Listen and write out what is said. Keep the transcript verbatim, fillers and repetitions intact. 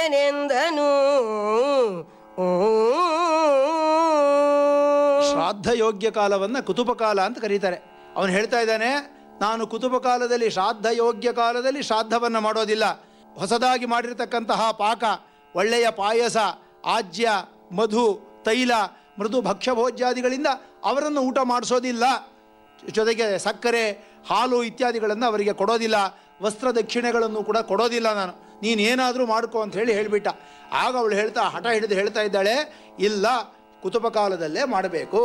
ನೆಂದನು ಶ್ರಾದ್ದ ಯೋಗ್ಯ ಕಾಲವನ್ನು ಕುತುಪ ಕಾಲ ಅಂತ ಕರೀತಾರೆ. ಅವನು ಹೇಳ್ತಾ ಇದ್ದಾನೆ, ನಾನು ಕುತುಪ ಕಾಲದಲ್ಲಿ ಶ್ರಾದ್ದ ಯೋಗ್ಯ ಕಾಲದಲ್ಲಿ ಶ್ರಾದ್ದವನ್ನು ಮಾಡೋದಿಲ್ಲ. ಹೊಸದಾಗಿ ಮಾಡಿರತಕ್ಕಂತಹ ಪಾಕ, ಒಳ್ಳೆಯ ಪಾಯಸ, ಆಜ್ಯ, ಮಧು, ತೈಲ, ಮೃದು ಭಕ್ಷ್ಯಭೋಜ್ಯಾದಿಗಳಿಂದ ಅವರನ್ನು ಊಟ ಮಾಡಿಸೋದಿಲ್ಲ. ಜೊತೆಗೆ ಸಕ್ಕರೆ, ಹಾಲು ಇತ್ಯಾದಿಗಳನ್ನು ಅವರಿಗೆ ಕೊಡೋದಿಲ್ಲ. ವಸ್ತ್ರ ದಕ್ಷಿಣೆಗಳನ್ನು ಕೂಡ ಕೊಡೋದಿಲ್ಲ. ನಾನು ನೀನೇನಾದರೂ ಮಾಡ್ಕೊ ಅಂತ ಹೇಳಿ ಹೇಳಿಬಿಟ್ಟ. ಆಗ ಅವಳು ಹೇಳ್ತಾ ಹಠ ಹಿಡಿದು ಹೇಳ್ತಾ ಇದ್ದಾಳೆ, ಇಲ್ಲ, ಕುತುಪ ಕಾಲದಲ್ಲೇ ಮಾಡಬೇಕು.